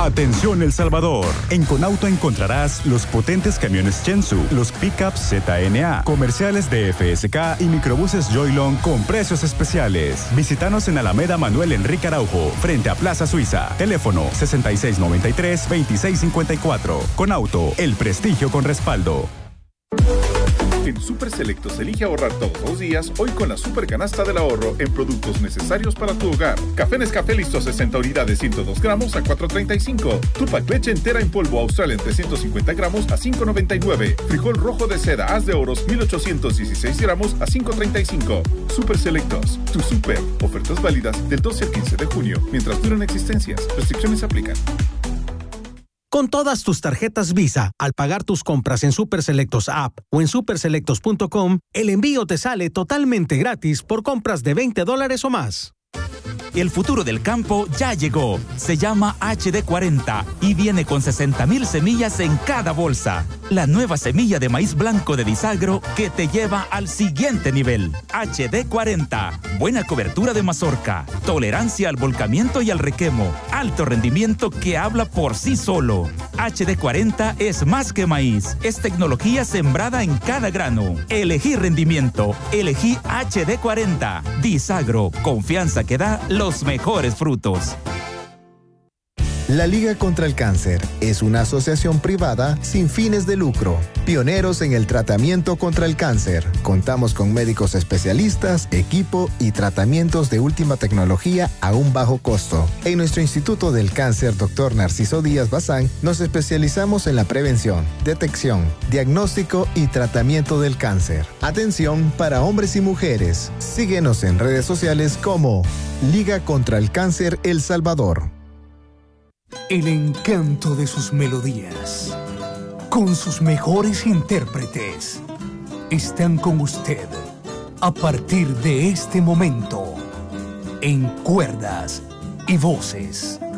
Atención El Salvador. En Conauto encontrarás los potentes camiones Chensu, los pickups ZNA, comerciales de FSK y microbuses Joylon con precios especiales. Visítanos en Alameda Manuel Enrique Araujo, frente a Plaza Suiza. Teléfono 6693-2654. Conauto, el prestigio con respaldo. En Super Selectos elige ahorrar todos los días, hoy con la Super Canasta del Ahorro en productos necesarios para tu hogar. Café Nescafé listo 60 unidades 102 gramos a $4.35. Tupac leche entera en polvo Australian 350 gramos a $5.99. Frijol rojo de seda Haz de Oros 1816 gramos a $5.35. Super Selectos, tu super. Ofertas válidas del 12 al 15 de junio, mientras duran existencias. Restricciones aplican. Con todas tus tarjetas Visa, al pagar tus compras en Super Selectos App o en superselectos.com, el envío te sale totalmente gratis por compras de $20 o más. El futuro del campo ya llegó. Se llama HD40 y viene con 60,000 semillas en cada bolsa. La nueva semilla de maíz blanco de Disagro que te lleva al siguiente nivel. HD40. Buena cobertura de mazorca, tolerancia al volcamiento y al requemo, alto rendimiento que habla por sí solo. HD40 es más que maíz, es tecnología sembrada en cada grano. Elegí rendimiento, elegí HD40. Disagro, confianza que da los mejores frutos. La Liga contra el Cáncer es una asociación privada sin fines de lucro, pioneros en el tratamiento contra el cáncer. Contamos con médicos especialistas, equipo y tratamientos de última tecnología a un bajo costo. En nuestro Instituto del Cáncer, Dr. Narciso Díaz Bazán, nos especializamos en la prevención, detección, diagnóstico y tratamiento del cáncer. Atención para hombres y mujeres. Síguenos en redes sociales como Liga contra el Cáncer El Salvador. El encanto de sus melodías, con sus mejores intérpretes, están con usted a partir de este momento, en Cuerdas y Voces.